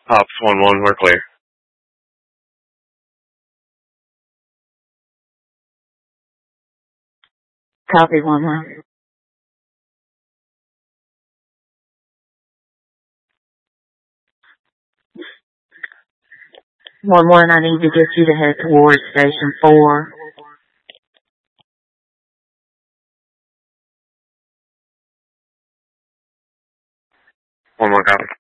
Ops 1-1, we're clear. Copy 1-1. 1-1, I need to get you to head towards Station 4. 1-1, copy.